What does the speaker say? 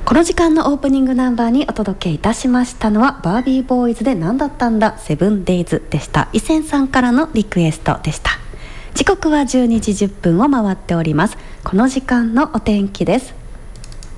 この時間のオープニングナンバーにお届けいたしましたのはバービーボーイズで何だったんだセブンデイズでした。伊勢さんからのリクエストでした。時刻は12時10分を回っております。この時間のお天気です。